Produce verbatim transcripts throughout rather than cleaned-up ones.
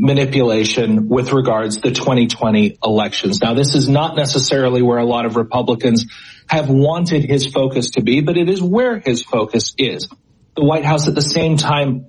manipulation with regards to the twenty twenty elections. Now, this is not necessarily where a lot of Republicans have wanted his focus to be, but it is where his focus is. The White House at the same time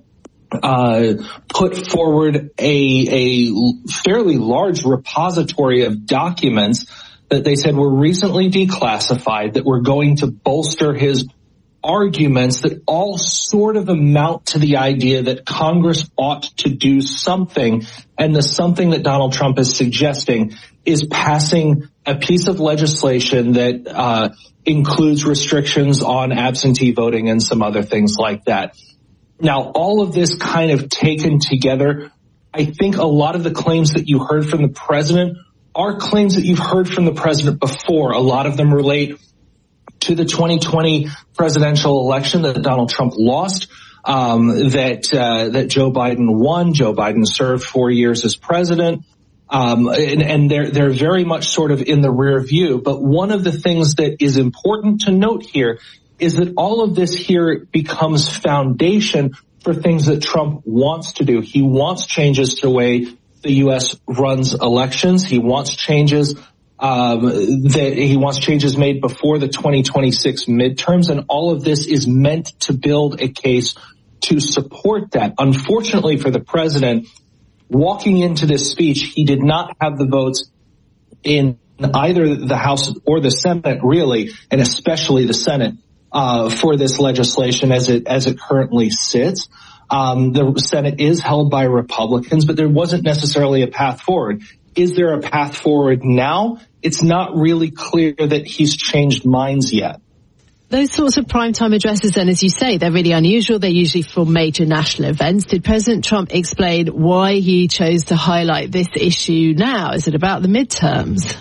uh put forward a, a fairly large repository of documents that they said were recently declassified that were going to bolster his arguments that all sort of amount to the idea that Congress ought to do something, and the something that Donald Trump is suggesting is passing a piece of legislation that uh includes restrictions on absentee voting and some other things like that. Now, all of this kind of taken together, I think a lot of the claims that you heard from the president are claims that you've heard from the president before. A lot of them relate to the twenty twenty presidential election that Donald Trump lost, um, that uh, that Joe Biden won. Joe Biden served four years as president, um, and, and they're they're very much sort of in the rear view. But one of the things that is important to note here is that all of this here becomes foundation for things that Trump wants to do. He wants changes to the way the U S runs elections. He wants changes um, that he wants changes made before the twenty twenty-six midterms, and all of this is meant to build a case to support that. Unfortunately for the president, walking into this speech, he did not have the votes in either the House or the Senate, really, and especially the Senate, uh, for this legislation as it as it currently sits. Um, the Senate is held by Republicans, but there wasn't necessarily a path forward. Is there a path forward now? It's not really clear that he's changed minds yet. Those sorts of primetime addresses, then, as you say, they're really unusual. They're usually for major national events. Did President Trump explain why he chose to highlight this issue now? Is it about the midterms?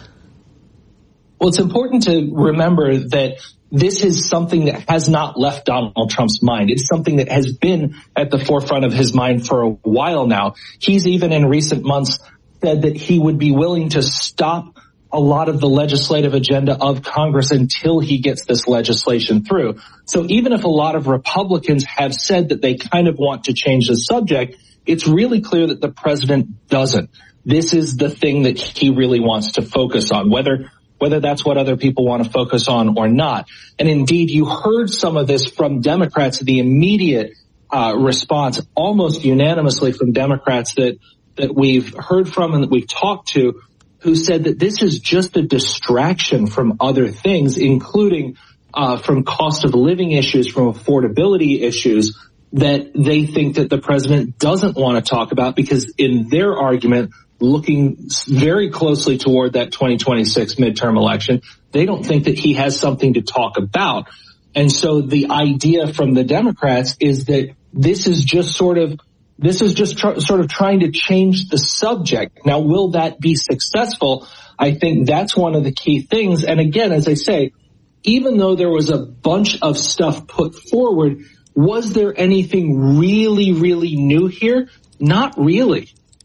Well, it's important to remember that this is something that has not left Donald Trump's mind. It's something that has been at the forefront of his mind for a while now. He's even in recent months said that he would be willing to stop a lot of the legislative agenda of Congress until he gets this legislation through. So even if a lot of Republicans have said that they kind of want to change the subject, it's really clear that the president doesn't. This is the thing that he really wants to focus on, whether whether that's what other people want to focus on or not. And indeed, you heard some of this from Democrats, the immediate uh, response, almost unanimously from Democrats that that we've heard from and that we've talked to, who said that this is just a distraction from other things, including uh, from cost of living issues, from affordability issues that they think that the president doesn't want to talk about, because in their argument, looking very closely toward that twenty twenty-six midterm election, they don't think that he has something to talk about. And so the idea from the Democrats is that this is just sort of This is just tr- sort of trying to change the subject. Now, will that be successful? I think that's one of the key things. And again, as I say, even though there was a bunch of stuff put forward, was there anything really, really new here? Not really.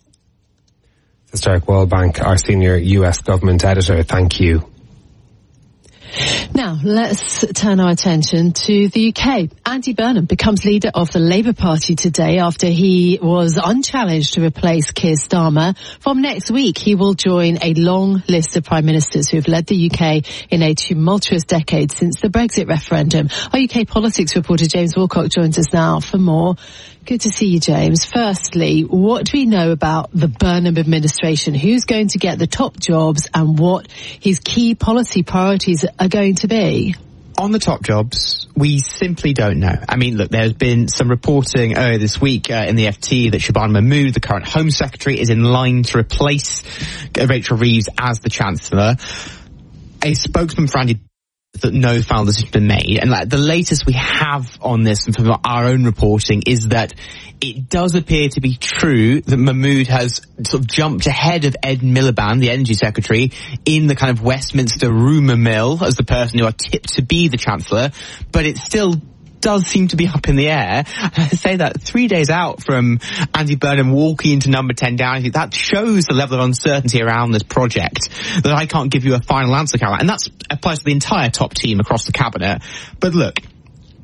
That's Derek Wallbank, our senior U S government editor. Thank you. Now, let's turn our attention to the U K. Andy Burnham becomes leader of the Labour Party today after he was unchallenged to replace Keir Starmer. From next week, he will join a long list of prime ministers who have led the U K in a tumultuous decade since the Brexit referendum. Our U K politics reporter James Wilcock joins us now for more. Good to see you, James. Firstly, what do we know about the Burnham administration? Who's going to get the top jobs and what his key policy priorities are going to be? On the top jobs, we simply don't know. I mean, look, there's been some reporting earlier this week uh, in the F T that Shabana Mahmood, the current Home Secretary, is in line to replace Rachel Reeves as the Chancellor. A spokesman for Andy that no final decision has been made. And like the latest we have on this from our own reporting is that it does appear to be true that Mahmood has sort of jumped ahead of Ed Miliband, the Energy Secretary, in the kind of Westminster rumour mill as the person who are tipped to be the Chancellor, but it still does seem to be up in the air. I say that three days out from Andy Burnham walking into number ten Downing, that shows the level of uncertainty around this project, that I can't give you a final answer, Caroline. And that applies to the entire top team across the cabinet. But look,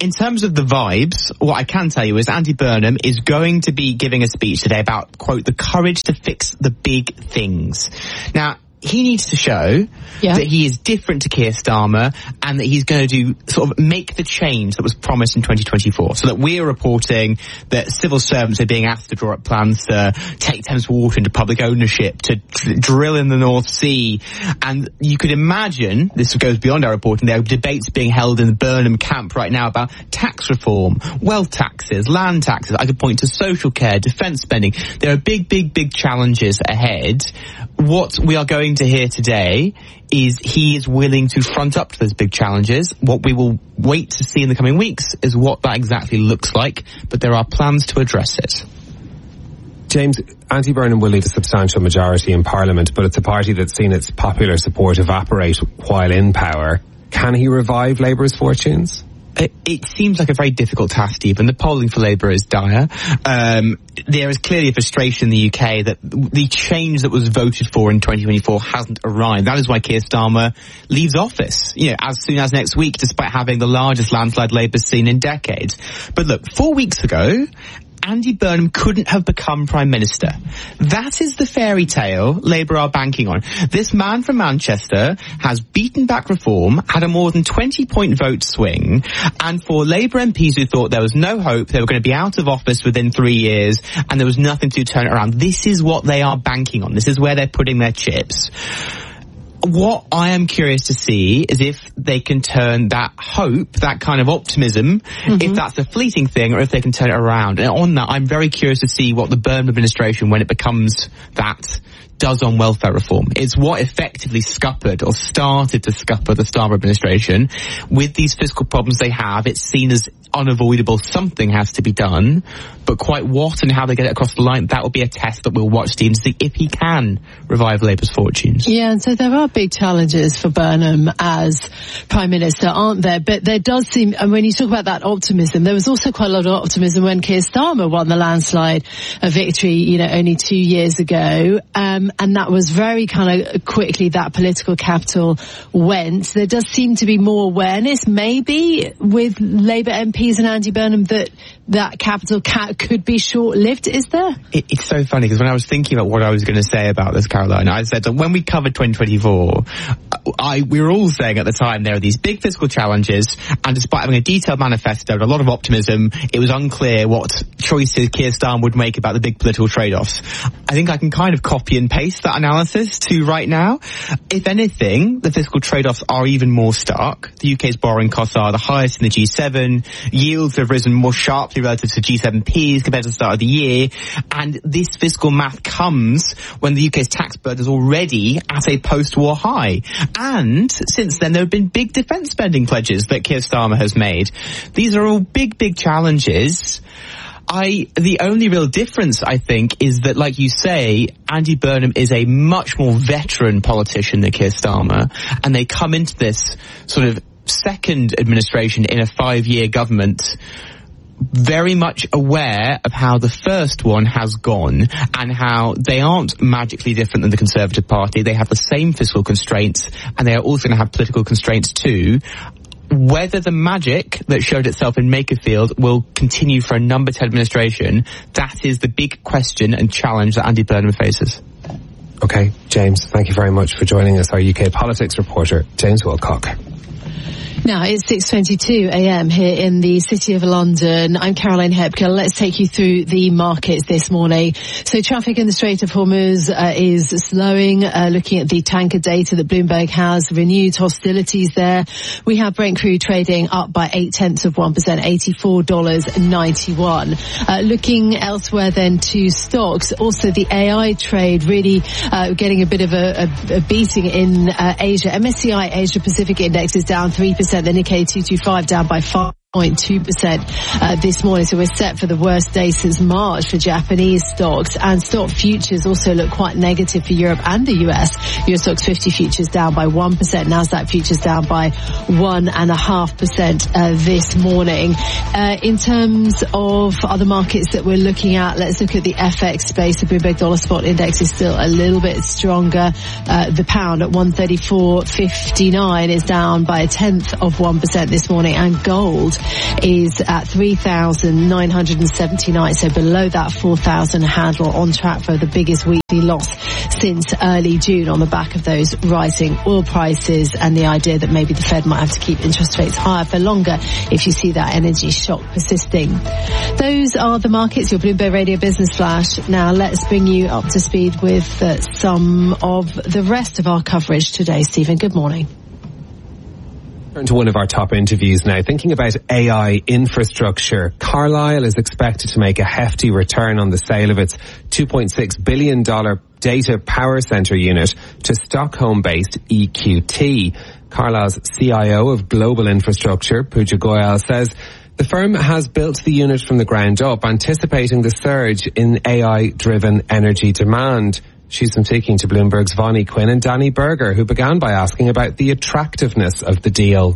in terms of the vibes, what I can tell you is Andy Burnham is going to be giving a speech today about, quote, the courage to fix the big things. Now, he needs to show yeah. that he is different to Keir Starmer and that he's going to do sort of make the change that was promised in twenty twenty-four. So that we're reporting that civil servants are being asked to draw up plans to take Thames Water into public ownership, to dr- drill in the North Sea. And you could imagine, this goes beyond our reporting, there are debates being held in the Burnham camp right now about tax reform, wealth taxes, land taxes. I could point to social care, defence spending. There are big, big, big challenges ahead. What we are going to hear today is he is willing to front up to those big challenges. What we will wait to see in the coming weeks is what that exactly looks like, but there are plans to address it. James, Andy Burnham will lead a substantial majority in Parliament, but it's a party that's seen its popular support evaporate while in power. Can he revive Labour's fortunes? It, it seems like a very difficult task, Stephen. The polling for Labour is dire. Um, there is clearly a frustration in the U K that the change that was voted for in twenty twenty-four hasn't arrived. That is why Keir Starmer leaves office, you know, as soon as next week, despite having the largest landslide Labour's seen in decades. But look, four weeks ago, Andy Burnham couldn't have become Prime Minister. That is the fairy tale Labour are banking on. This man from Manchester has beaten back reform, had a more than twenty point vote swing, and for Labour M Ps who thought there was no hope, they were going to be out of office within three years, and there was nothing to turn it around. This is what they are banking on. This is where they're putting their chips. What I am curious to see is if they can turn that hope, that kind of optimism, mm-hmm. if that's a fleeting thing, or if they can turn it around. And on that, I'm very curious to see what the Burnham administration, when it becomes that, does on welfare reform. It's what effectively scuppered or started to scupper the Starmer administration. With these fiscal problems they have, it's seen as unavoidable. Something has to be done, but quite what and how they get it across the line, that will be a test that we'll watch, Steve, to see if he can revive Labour's fortunes. Yeah, and so there are big challenges for Burnham as Prime Minister, aren't there? But there does seem, and when you talk about that optimism, there was also quite a lot of optimism when Keir Starmer won the landslide victory, you know, only two years ago. Um, and that was very kind of quickly that political capital went. There does seem to be more awareness, maybe, with Labour M Ps and Andy Burnham that that capital ca- could be short-lived, is there? It, it's so funny, because when I was thinking about what I was going to say about this, Caroline, I said that when we covered twenty twenty-four, I, we were all saying at the time there are these big fiscal challenges, and despite having a detailed manifesto and a lot of optimism, it was unclear what choices Keir Starmer would make about the big political trade-offs. I think I can kind of copy and paste that analysis to right now. If anything, the fiscal trade-offs are even more stark. The U K's borrowing costs are the highest in the G seven. Yields have risen more sharply relative to G seven Ps compared to the start of the year. And this fiscal math comes when the U K's tax burden is already at a post-war high. And since then, there have been big defence spending pledges that Keir Starmer has made. These are all big, big challenges. I, the only real difference, I think, is that, like you say, Andy Burnham is a much more veteran politician than Keir Starmer, and they come into this sort of second administration in a five-year government very much aware of how the first one has gone and how they aren't magically different than the Conservative Party. They have the same fiscal constraints, and they are also going to have political constraints too. Whether the magic that showed itself in Makerfield will continue for a number ten administration, that is the big question and challenge that Andy Burnham faces. Okay, James, thank you very much for joining us. Our U K politics reporter, James Wilcock. Now, it's six twenty-two a.m. here in the City of London. I'm Caroline Hepker. Let's take you through the markets this morning. So traffic in the Strait of Hormuz uh, is slowing. Uh, looking at the tanker data that Bloomberg has, renewed hostilities there. We have Brent crude trading up by eight tenths of one percent, eighty-four dollars ninety-one. Uh, looking elsewhere then to stocks, also the A I trade really uh, getting a bit of a, a, a beating in uh, Asia. M S C I Asia Pacific Index is down three percent. The Nikkei two twenty-five down by five point two percent uh, this morning. So we're set for the worst day since March for Japanese stocks, and stock futures also look quite negative for Europe and the U S. Eurostoxx fifty futures down by one percent. Nasdaq futures down by one and a half percent uh, this morning. Uh, in terms of other markets that we're looking at, let's look at the F X space. The Bloomberg Dollar Spot Index is still a little bit stronger. Uh, the pound at one thirty-four fifty-nine is down by a tenth of one percent this morning, and gold is at three thousand nine hundred seventy-nine, so below that four thousand handle, on track for the biggest weekly loss since early June on the back of those rising oil prices and the idea that maybe the Fed might have to keep interest rates higher for longer if you see that energy shock persisting. Those are the markets, your Bloomberg Radio Business Flash. Now let's bring you up to speed with uh, some of the rest of our coverage today. Stephen, good morning. Turn to one of our top interviews now. Thinking about A I infrastructure, Carlyle is expected to make a hefty return on the sale of its two point six billion dollars data power center unit to Stockholm-based E Q T. Carlyle's C I O of Global Infrastructure, Pooja Goyal, says the firm has built the unit from the ground up, anticipating the surge in A I-driven energy demand. She's been speaking to Bloomberg's Vonnie Quinn and Danny Berger, who began by asking about the attractiveness of the deal.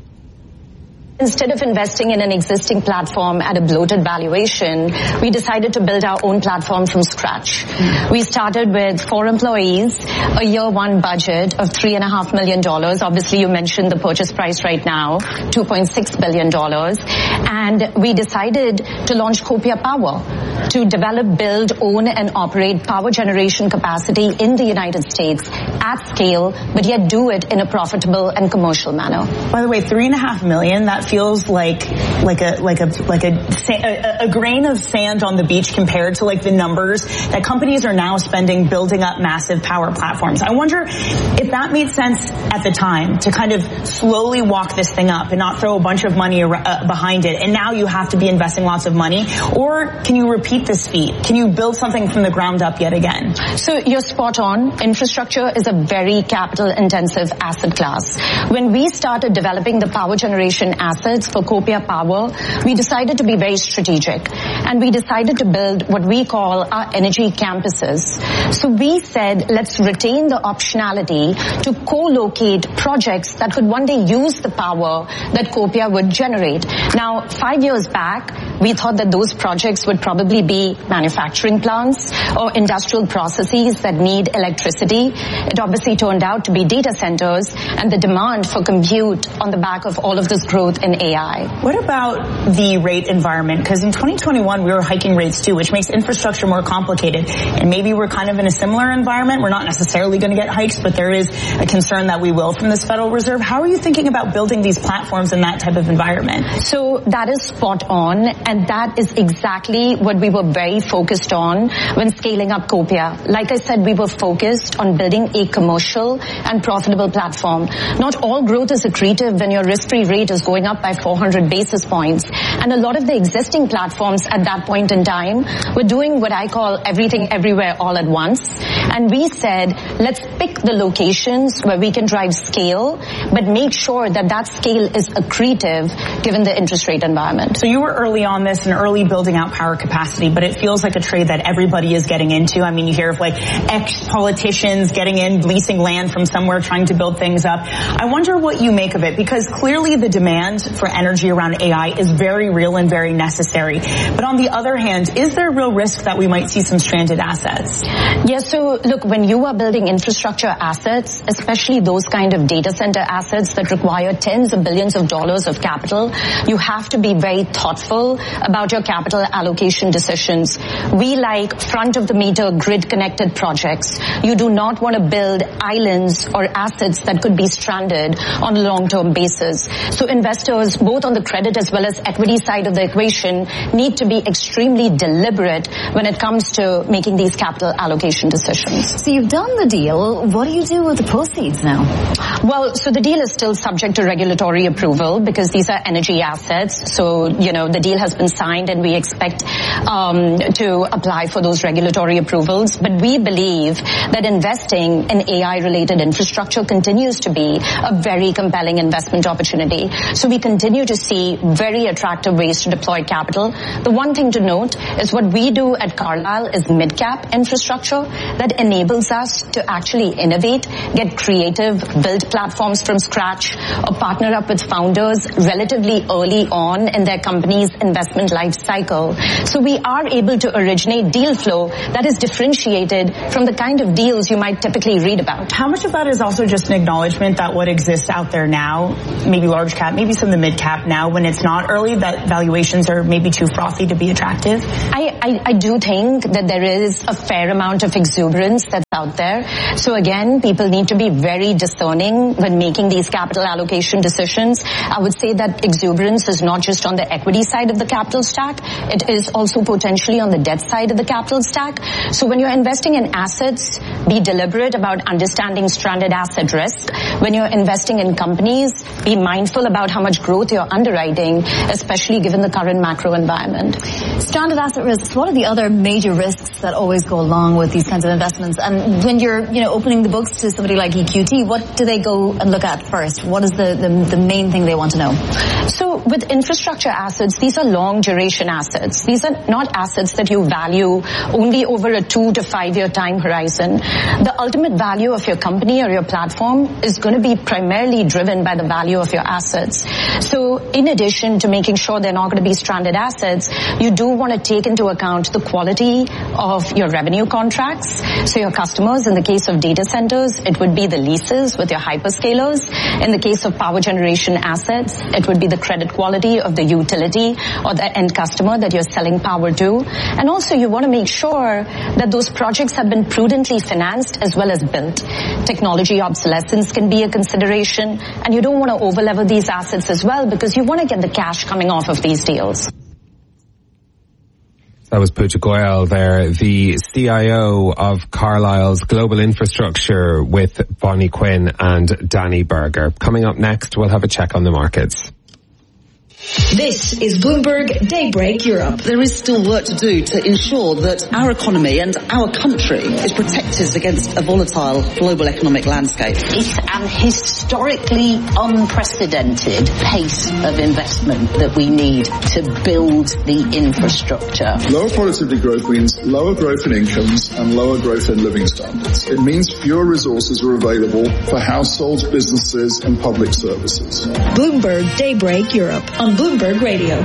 Instead of investing in an existing platform at a bloated valuation, we decided to build our own platform from scratch. Mm. We started with four employees, a year one budget of three and a half million dollars. Obviously, you mentioned the purchase price right now, two point six billion dollars. And we decided to launch Copia Power to develop, build, own, and operate power generation capacity in the United States at scale, but yet do it in a profitable and commercial manner. By the way, three and a half million, that feels like like a like a like a, a a grain of sand on the beach compared to like the numbers that companies are now spending building up massive power platforms. I wonder if that made sense at the time to kind of slowly walk this thing up and not throw a bunch of money uh, behind it, and now you have to be investing lots of money, or can you repeat this feat? Can you build something from the ground up yet again? So you're spot on. Infrastructure is a very capital intensive asset class. When we started developing the power generation assets for Copia Power, we decided to be very strategic, and we decided to build what we call our energy campuses. So we said, let's retain the optionality to co-locate projects that could one day use the power that Copia would generate. Now, five years back, we thought that those projects would probably be manufacturing plants or industrial processes that need electricity. It obviously turned out to be data centers and the demand for compute on the back of all of this growth in A I. What about the rate environment? Because in twenty twenty-one, we were hiking rates too, which makes infrastructure more complicated. And maybe we're kind of in a similar environment. We're not necessarily going to get hikes, but there is a concern that we will from this Federal Reserve. How are you thinking about building these platforms in that type of environment? So that is spot on, and that is exactly what we were very focused on when scaling up Copia. Like I said, we were focused on building a commercial and profitable platform. Not all growth is accretive when your risk-free rate is going up by four hundred basis points. And a lot of the existing platforms at that point in time were doing what I call everything everywhere all at once. And we said, let's pick the locations where we can drive scale, but make sure that that scale is accretive given the interest rate environment. So you were early on this and early building out power capacity, but it feels like a trade that everybody is getting into. I mean, you hear of like ex-politicians getting in, leasing land from somewhere, trying to build things up. I wonder what you make of it, because clearly the demand for energy around A I is very real and very necessary. But on the other hand, is there a real risk that we might see some stranded assets? Yeah, so look, when you are building infrastructure assets, especially those kind of data center assets that require tens of billions of dollars of capital, you have to be very thoughtful about your capital allocation decisions. We like front-of-the-meter grid-connected projects. You do not want to build islands or assets that could be stranded on a long-term basis. So investors, both on the credit as well as equity side of the equation, need to be extremely deliberate when it comes to making these capital allocation decisions. So you've done the deal. What do you do with the proceeds now? Well, so the deal is still subject to regulatory approval because these are energy assets. So, you know, the deal has been signed and we expect um, to apply for those regulatory approvals. But we believe that investing in A I-related infrastructure continues to be a very compelling investment opportunity. So we continue to see very attractive ways to deploy capital. The one thing to note is what we do at Carlyle is mid-cap infrastructure that enables us to actually innovate, get creative, build platforms from scratch, or partner up with founders relatively early on in their company's investment investment life cycle. So we are able to originate deal flow that is differentiated from the kind of deals you might typically read about. How much of that is also just an acknowledgement that what exists out there now, maybe large cap, maybe some of the mid cap now, when it's not early, that valuations are maybe too frothy to be attractive? I, I, I do think that there is a fair amount of exuberance that's out there. So again, people need to be very discerning when making these capital allocation decisions. I would say that exuberance is not just on the equity side of the capital stack, it is also potentially on the debt side of the capital stack. So when you're investing in assets, be deliberate about understanding stranded asset risk. When you're investing in companies, be mindful about how much growth you're underwriting, especially given the current macro environment. Stranded asset risks, what are the other major risks that always go along with these kinds of investments? And when you're, you know, opening the books to somebody like E Q T, what do they go and look at first? What is the, the, the main thing they want to know? So with infrastructure assets, these are long duration assets. These are not assets that you value only over a two to five year time horizon. The ultimate value of your company or your platform is going to be primarily driven by the value of your assets. So in addition to making sure they're not going to be stranded assets, you do want to take into account the quality of your revenue contracts. So your customers, in the case of data centers, it would be the leases with your hyperscalers. In the case of power generation assets, it would be the credit quality of the utility or the end customer that you're selling power to. And also you want to make sure that those projects have been prudently financed as well as built. Technology obsolescence can be a consideration, and you don't want to overlever these assets as well because you want to get the cash coming off of these deals. That was Pooja Goyal there, the C I O of Carlyle's Global Infrastructure, with Bonnie Quinn and Danny Berger. Coming up next, we'll have a check on the markets. This is Bloomberg Daybreak Europe. There is still work to do to ensure that our economy and our country is protected against a volatile global economic landscape. It's an historically unprecedented pace of investment that we need to build the infrastructure. Lower productivity growth means lower growth in incomes and lower growth in living standards. It means fewer resources are available for households, businesses and public services. Bloomberg Daybreak Europe on Bloomberg Radio.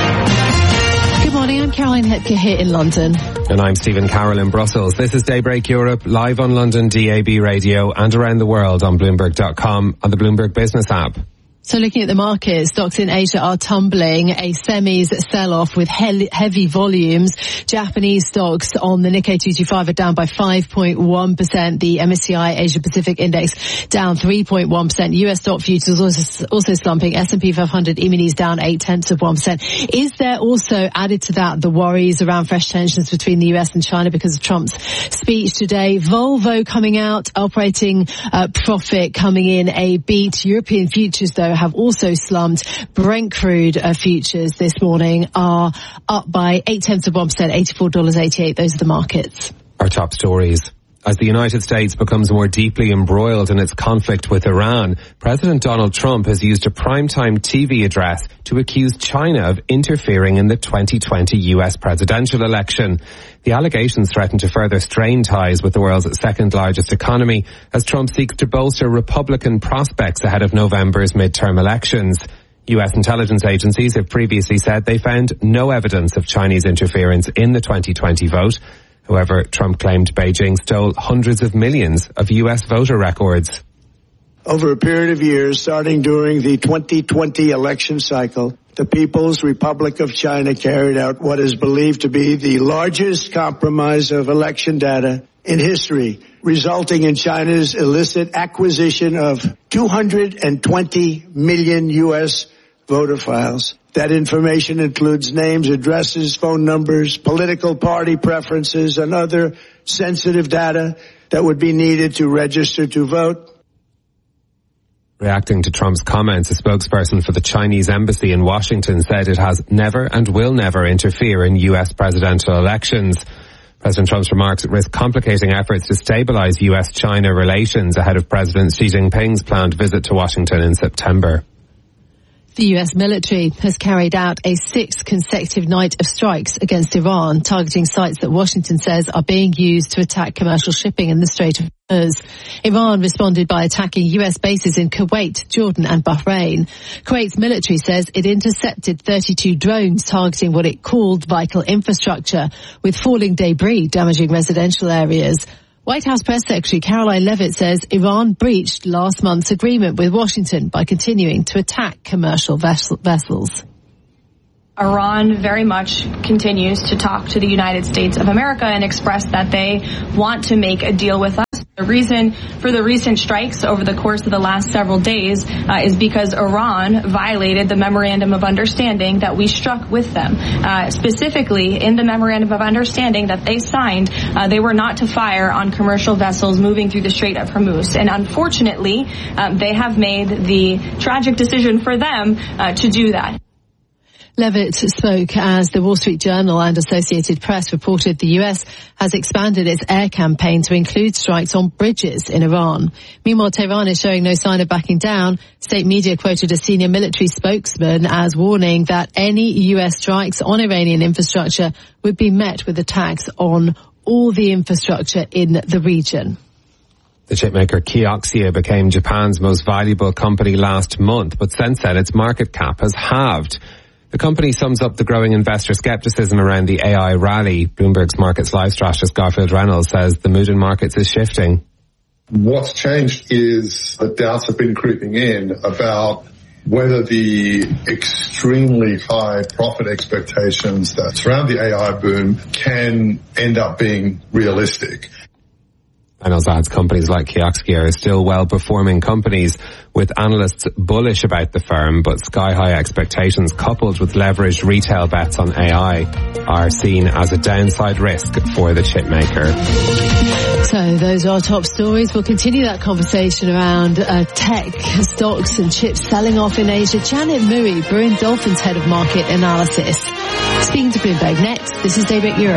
Good morning, I'm Caroline Hetke here in London. And I'm Stephen Carroll in Brussels. This is Daybreak Europe, live on London D A B radio and around the world on Bloomberg dot com on the Bloomberg Business app. So looking at the markets, stocks in Asia are tumbling, a semis sell-off with he- heavy volumes. Japanese stocks on the Nikkei two twenty-five are down by five point one percent. The M S C I Asia Pacific Index down three point one percent. U S stock futures also, also slumping. S and P five hundred E-minis down eight tenths of one percent. Is there also, added to that, the worries around fresh tensions between the U S and China because of Trump's speech today? Volvo coming out, operating uh, profit coming in a beat. European futures, though, have also slumped. Brent crude uh, futures this morning are up by eight tenths of one percent, eighty-four dollars and eighty-eight cents. Those are the markets. Our top stories. As the United States becomes more deeply embroiled in its conflict with Iran, President Donald Trump has used a primetime T V address to accuse China of interfering in the twenty twenty U S presidential election. The allegations threaten to further strain ties with the world's second largest economy as Trump seeks to bolster Republican prospects ahead of November's midterm elections. U S intelligence agencies have previously said they found no evidence of Chinese interference in the twenty twenty vote. However, Trump claimed Beijing stole hundreds of millions of U S voter records. Over a period of years, starting during the twenty twenty election cycle, the People's Republic of China carried out what is believed to be the largest compromise of election data in history, resulting in China's illicit acquisition of two hundred twenty million U S voter files. That information includes names, addresses, phone numbers, political party preferences, and other sensitive data that would be needed to register to vote. Reacting to Trump's comments, a spokesperson for the Chinese embassy in Washington said it has never and will never interfere in U S presidential elections. President Trump's remarks risk complicating efforts to stabilize U S China relations ahead of President Xi Jinping's planned visit to Washington in September. The U S military has carried out a sixth consecutive night of strikes against Iran, targeting sites that Washington says are being used to attack commercial shipping in the Strait of Hormuz. Iran responded by attacking U S bases in Kuwait, Jordan and Bahrain. Kuwait's military says it intercepted thirty-two drones targeting what it called vital infrastructure, with falling debris damaging residential areas. White House Press Secretary Caroline Leavitt says Iran breached last month's agreement with Washington by continuing to attack commercial vessel- vessels. Iran very much continues to talk to the United States of America and express that they want to make a deal with us. The reason for the recent strikes over the course of the last several days uh, is because Iran violated the Memorandum of Understanding that we struck with them. Uh, specifically, in the Memorandum of Understanding that they signed, uh, they were not to fire on commercial vessels moving through the Strait of Hormuz. And unfortunately, um, they have made the tragic decision for them uh, to do that. Leavitt spoke as the Wall Street Journal and Associated Press reported the U S has expanded its air campaign to include strikes on bridges in Iran. Meanwhile, Tehran is showing no sign of backing down. State media quoted a senior military spokesman as warning that any U S strikes on Iranian infrastructure would be met with attacks on all the infrastructure in the region. The chipmaker Kioxia became Japan's most valuable company last month, but since then its market cap has halved. The company sums up the growing investor skepticism around the A I rally. Bloomberg's Markets Live strategist Garfield Reynolds says the mood in markets is shifting. What's changed is the doubts have been creeping in about whether the extremely high profit expectations that surround the A I boom can end up being realistic. Reynolds adds companies like Kioxia are still well-performing companies, with analysts bullish about the firm, but sky-high expectations coupled with leveraged retail bets on A I are seen as a downside risk for the chipmaker. So those are our top stories. We'll continue that conversation around uh, tech, stocks and chips selling off in Asia. Janet Murray, Brewin Dolphins Head of Market Analysis. Speaking to Bloomberg next, this is Daybreak Europe.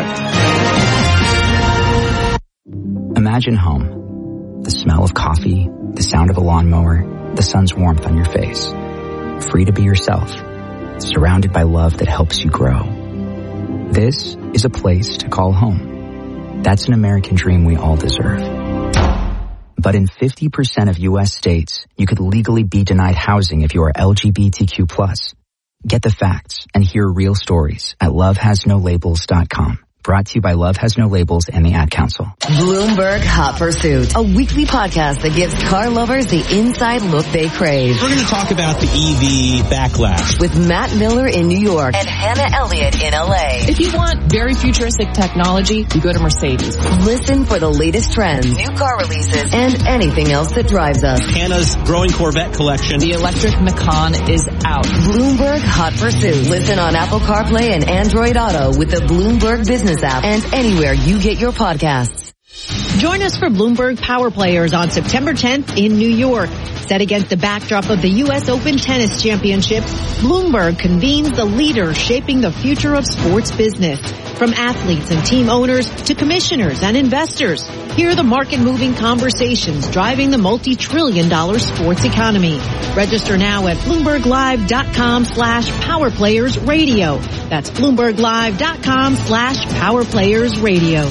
Imagine home. The smell of coffee, the sound of a lawnmower, the sun's warmth on your face. Free to be yourself, surrounded by love that helps you grow. This is a place to call home. That's an American dream we all deserve. But in fifty percent of U S states, you could legally be denied housing if you are L G B T Q plus. Get the facts and hear real stories at love has no labels dot com. Brought to you by Love Has No Labels and the Ad Council. Bloomberg Hot Pursuit, a weekly podcast that gives car lovers the inside look they crave. We're going to talk about the E V backlash. With Matt Miller in New York and Hannah Elliott in L A. If you want very futuristic technology, you go to Mercedes. Listen for the latest trends, new car releases, and anything else that drives us. Hannah's growing Corvette collection. The electric Macan is out. Bloomberg Hot Pursuit. Listen on Apple CarPlay and Android Auto with the Bloomberg Business app and anywhere you get your podcasts. Join us for Bloomberg Power Players on September tenth in New York. Set against the backdrop of the U S Open Tennis Championship, Bloomberg convenes the leaders shaping the future of sports business. From athletes and team owners to commissioners and investors, hear the market-moving conversations driving the multi-trillion dollar sports economy. Register now at BloombergLive.com slash Power Players Radio. That's BloombergLive.com slash Power Players Radio.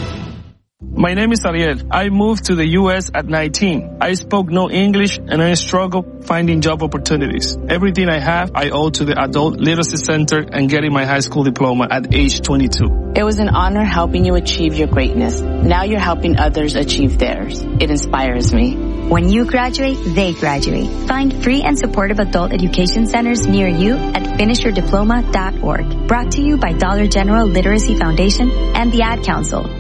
My name is Ariel. I moved to the U S at nineteen. I spoke no English and I struggled finding job opportunities. Everything I have, I owe to the Adult Literacy Center and getting my high school diploma at age twenty-two. It was an honor helping you achieve your greatness. Now you're helping others achieve theirs. It inspires me. When you graduate, they graduate. Find free and supportive adult education centers near you at finish your diploma dot org. Brought to you by Dollar General Literacy Foundation and the Ad Council.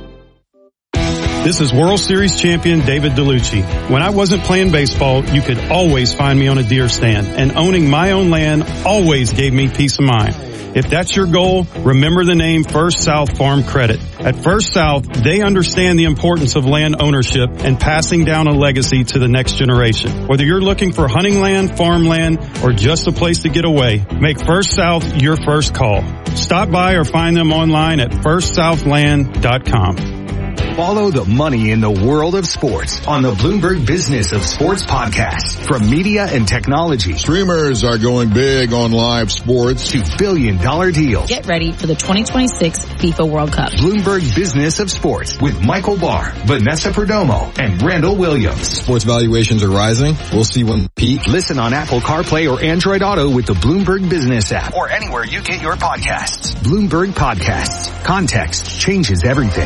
This is World Series champion David DeLucci. When I wasn't playing baseball, you could always find me on a deer stand, and owning my own land always gave me peace of mind. If that's your goal, remember the name First South Farm Credit. At First South, they understand the importance of land ownership and passing down a legacy to the next generation. Whether you're looking for hunting land, farmland, or just a place to get away, make First South your first call. Stop by or find them online at first southland dot com. Follow the money in the world of sports on the Bloomberg Business of Sports podcast. From media and technology. Streamers are going big on live sports. To billion dollar deals. Get ready for the twenty twenty-six FIFA World Cup. Bloomberg Business of Sports with Michael Barr, Vanessa Perdomo, and Randall Williams. Sports valuations are rising. We'll see when peak. Listen on Apple CarPlay or Android Auto with the Bloomberg Business app or anywhere you get your podcasts. Bloomberg Podcasts. Context changes everything.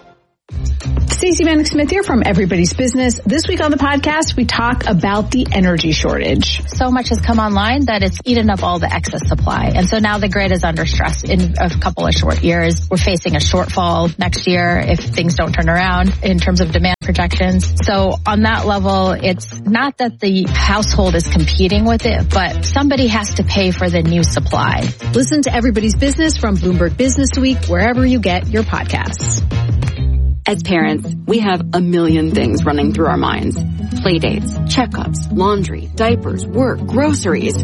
Stacey Vanek Smith here from Everybody's Business. This week on the podcast, we talk about the energy shortage. So much has come online that it's eaten up all the excess supply. And so now the grid is under stress in a couple of short years. We're facing a shortfall next year if things don't turn around in terms of demand projections. So on that level, it's not that the household is competing with it, but somebody has to pay for the new supply. Listen to Everybody's Business from Bloomberg Business Week, wherever you get your podcasts. As parents, we have a million things running through our minds. Play dates, checkups, laundry, diapers, work, groceries.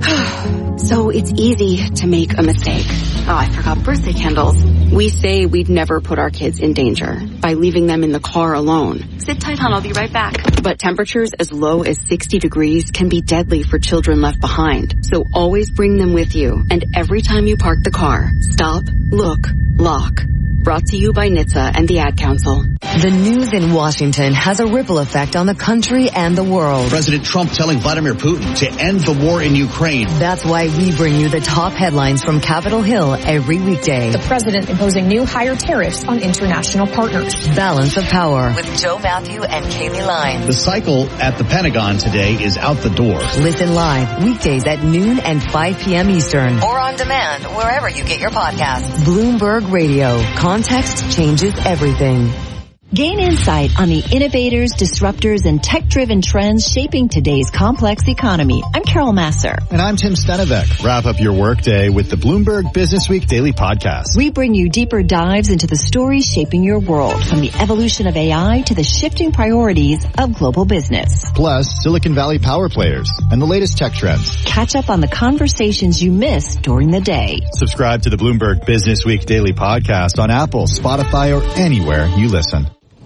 So it's easy to make a mistake. Oh, I forgot birthday candles. We say we'd never put our kids in danger by leaving them in the car alone. Sit tight, hon, I'll be right back. But temperatures as low as sixty degrees can be deadly for children left behind. So always bring them with you. And every time you park the car, stop, look, lock. Brought to you by N H T S A and the Ad Council. The news in Washington has a ripple effect on the country and the world. President Trump telling Vladimir Putin to end the war in Ukraine. That's why we bring you the top headlines from Capitol Hill every weekday. The president imposing new higher tariffs on international partners. Balance of Power with Joe Matthew and Kaylee Line. The cycle at the Pentagon today is out the door. Listen live weekdays at noon and five p.m. Eastern. Or on demand wherever you get your podcasts. Bloomberg Radio. Context changes everything. Gain insight on the innovators, disruptors, and tech-driven trends shaping today's complex economy. I'm Carol Masser. And I'm Tim Stenevec. Wrap up your workday with the Bloomberg Business Week Daily Podcast. We bring you deeper dives into the stories shaping your world, from the evolution of A I to the shifting priorities of global business. Plus, Silicon Valley power players and the latest tech trends. Catch up on the conversations you missed during the day. Subscribe to the Bloomberg Business Week Daily Podcast on Apple, Spotify, or anywhere you listen.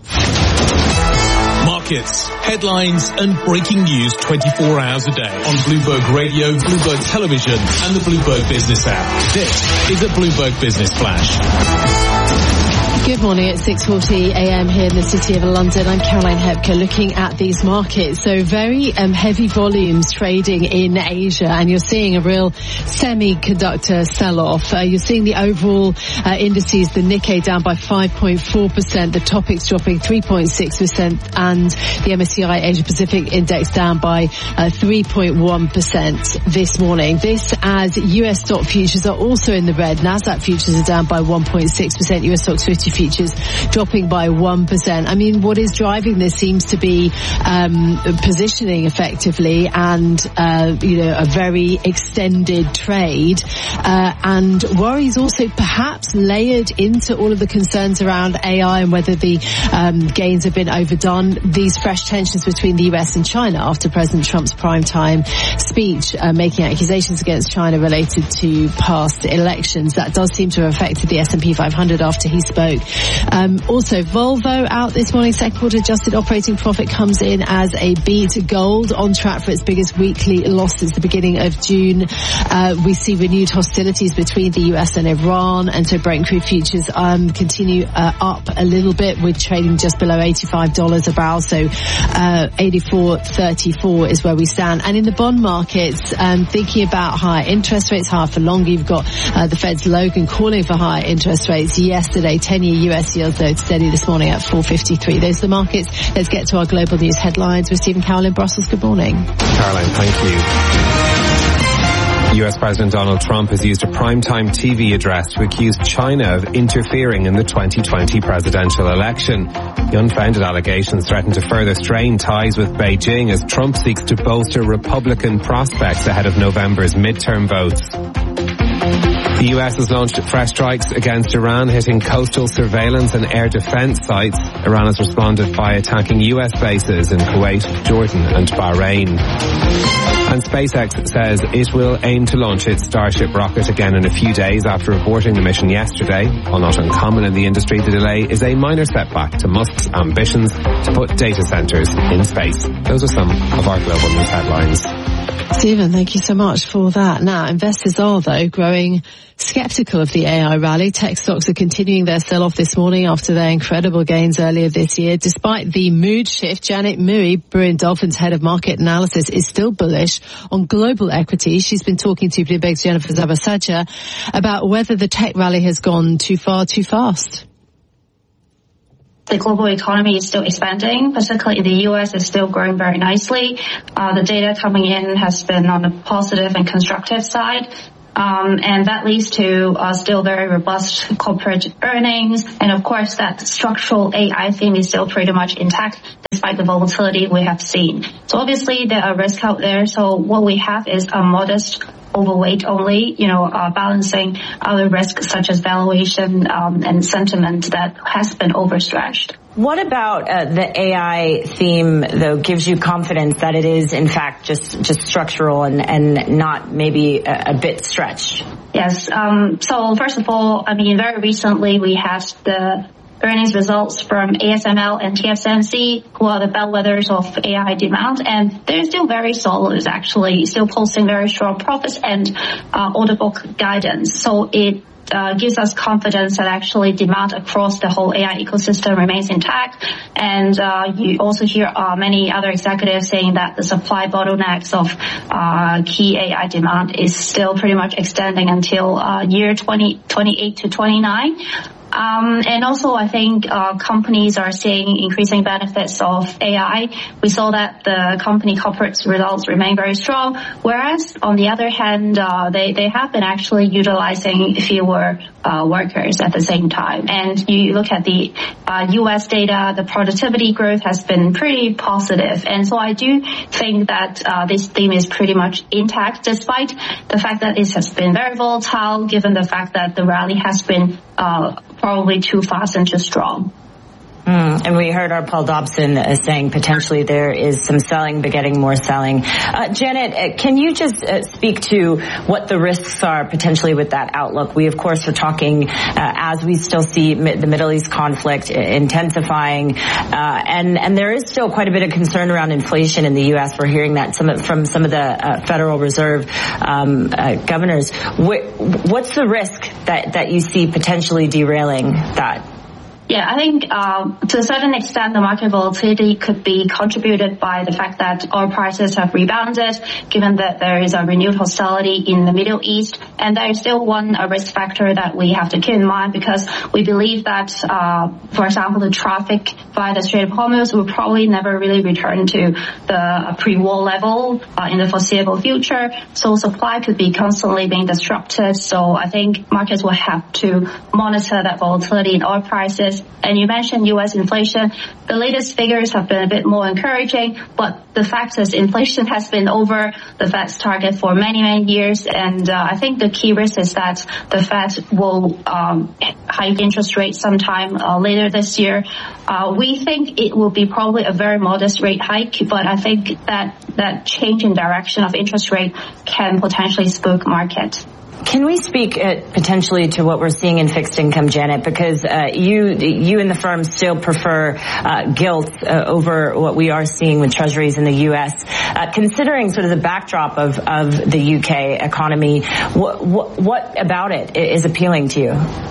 Markets, headlines, and breaking news twenty-four hours a day on Bloomberg Radio, Bloomberg Television, and the Bloomberg Business app. This is a Bloomberg Business Flash. Good morning. It's six forty a.m. here in the City of London. I'm Caroline Hepker looking at these markets. So very um, heavy volumes trading in Asia, and you're seeing a real semiconductor sell-off. Uh, you're seeing the overall uh, indices, the Nikkei down by five point four percent, the Topix dropping three point six percent, and the M S C I Asia Pacific Index down by uh, three point one percent this morning. This as U S stock futures are also in the red. Nasdaq futures are down by one point six percent. U S stocks fifty futures dropping by one percent. I mean, what is driving this seems to be um, positioning effectively and, uh, you know, a very extended trade, uh, and worries also perhaps layered into all of the concerns around A I and whether the um, gains have been overdone. These fresh tensions between the U S and China after President Trump's primetime speech, uh, making accusations against China related to past elections. That does seem to have affected the S and P five hundred after he spoke. Um, also, Volvo out this morning. Second quarter adjusted operating profit comes in as a beat. Gold on track for its biggest weekly loss since the beginning of June. Uh, we see renewed hostilities between the U S and Iran, and so Brent crude futures um, continue uh, up a little bit, with trading just below eighty-five dollars a barrel. So uh, eighty-four thirty-four is where we stand. And in the bond markets, um, thinking about higher interest rates, higher for longer. You've got uh, the Fed's Logan calling for higher interest rates yesterday. ten-year U S yields though steady this morning at four fifty-three. Those are the markets. Let's get to our global news headlines with Stephen Cowell in Brussels. Good morning. Caroline, thank you. U S President Donald Trump has used a primetime T V address to accuse China of interfering in the twenty twenty presidential election. The unfounded allegations threaten to further strain ties with Beijing as Trump seeks to bolster Republican prospects ahead of November's midterm votes. The The U S has launched fresh strikes against Iran, hitting coastal surveillance and air defense sites. Iran has responded by attacking U S bases in Kuwait, Jordan and Bahrain. And SpaceX says it will aim to launch its Starship rocket again in a few days after aborting the mission yesterday. While not uncommon in the industry, the delay is a minor setback to Musk's ambitions to put data centers in space. Those are some of our global news headlines. Stephen, thank you so much for that. Now, investors are, though, growing skeptical of the A I rally. Tech stocks are continuing their sell-off this morning after their incredible gains earlier this year. Despite the mood shift, Janet Mui, Brewin Dolphin's head of market analysis, is still bullish on global equities. She's been talking to Bloomberg's Jennifer Zabasajja about whether the tech rally has gone too far, too fast. The global economy is still expanding, particularly in the U S is still growing very nicely. Uh, the data coming in has been on the positive and constructive side. Um, and that leads to uh, still very robust corporate earnings. And of course, that structural A I theme is still pretty much intact despite the volatility we have seen. So obviously, there are risks out there. So what we have is a modest overweight only, you know, uh, balancing other risks such as valuation um, and sentiment that has been overstretched. What about uh, the A I theme, though, gives you confidence that it is, in fact, just just structural and, and not maybe a, a bit stretched? Yes. Um, so first of all, I mean, very recently we had the earnings results from A S M L and T S M C, who are the bellwethers of A I demand, and they're still very solid, actually, still posting very strong profits and uh, order book guidance. So it Uh, gives us confidence that actually demand across the whole A I ecosystem remains intact. And uh, you also hear uh, many other executives saying that the supply bottlenecks of uh, key A I demand is still pretty much extending until uh, year twenty twenty-eight to twenty-nine. Um, and also, I think uh, companies are seeing increasing benefits of A I. We saw that the company corporate results remain very strong, whereas on the other hand, uh, they, they have been actually utilizing fewer uh, workers at the same time. And you look at the uh, U S data, the productivity growth has been pretty positive. And so I do think that uh, this theme is pretty much intact, despite the fact that it has been very volatile, given the fact that the rally has been uh, probably too fast and too strong. Mm, and we heard our Paul Dobson uh, saying potentially there is some selling begetting more selling. Uh, Janet, uh, can you just uh, speak to what the risks are potentially with that outlook? We, of course, are talking uh, as we still see mi- the Middle East conflict intensifying, uh, and, and there is still quite a bit of concern around inflation in the U S. We're hearing that some of, from some of the uh, Federal Reserve um, uh, governors. Wh- what's the risk that, that you see potentially derailing that? Yeah, I think uh, to a certain extent, the market volatility could be contributed by the fact that oil prices have rebounded, given that there is a renewed hostility in the Middle East. And there is still one uh, risk factor that we have to keep in mind, because we believe that, uh, for example, the traffic via the Strait of Hormuz will probably never really return to the pre-war level uh, in the foreseeable future. So supply could be constantly being disrupted. So I think markets will have to monitor that volatility in oil prices. And you mentioned U S inflation. The latest figures have been a bit more encouraging, but the fact is inflation has been over the Fed's target for many, many years. And uh, I think the key risk is that the Fed will um, hike interest rates sometime uh, later this year. Uh, we think it will be probably a very modest rate hike, but I think that that change in direction of interest rate can potentially spook market. Can we speak uh, potentially to what we're seeing in fixed income, Janet? Because uh, you you and the firm still prefer uh, gilts uh, over what we are seeing with treasuries in the U S. Uh, considering sort of the backdrop of, of the U K economy, what, what, what about it is appealing to you?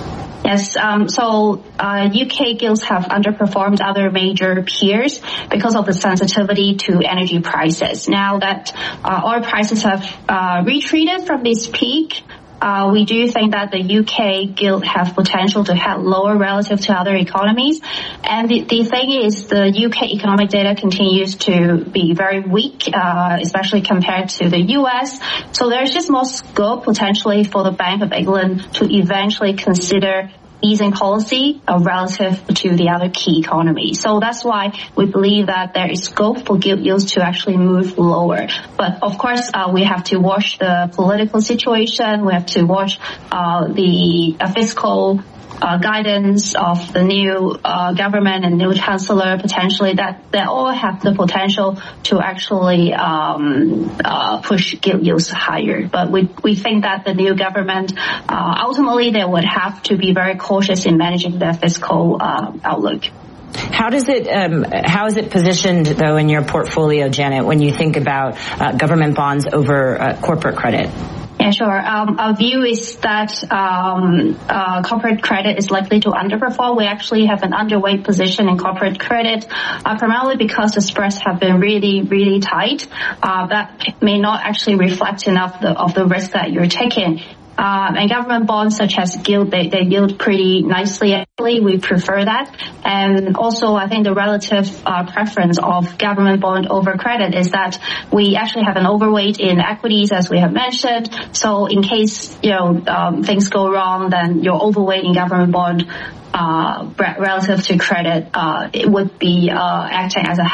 Yes, um, so uh, U K gilts have underperformed other major peers because of the sensitivity to energy prices. Now that uh, oil prices have uh, retreated from this peak, Uh, we do think that the U K gilt have potential to head lower relative to other economies. And the, the thing is, the U K economic data continues to be very weak, uh, especially compared to the U S. So there's just more scope potentially for the Bank of England to eventually consider easing policy uh, relative to the other key economies. So that's why we believe that there is scope for gilt yields to actually move lower. But of course, uh, we have to watch the political situation. We have to watch uh, the uh, fiscal Uh, guidance of the new uh, government and new chancellor, potentially, that they all have the potential to actually um, uh, push gilt yields higher. But we we think that the new government uh, ultimately they would have to be very cautious in managing their fiscal uh, outlook. How does it, um, how is it positioned, though, in your portfolio, Janet, when you think about uh, government bonds over uh, corporate credit? Yeah, sure. Um, our view is that um, uh, corporate credit is likely to underperform. We actually have an underweight position in corporate credit, uh, primarily because the spreads have been really, really tight. Uh, that may not actually reflect enough the, of the risk that you're taking. Um, and government bonds such as gilt, they, they yield pretty nicely. Actually, we prefer that. And also, I think the relative uh, preference of government bond over credit is that we actually have an overweight in equities, as we have mentioned. So in case, you know, um, things go wrong, then your overweight in government bond uh, relative to credit, uh, it would be uh, acting as a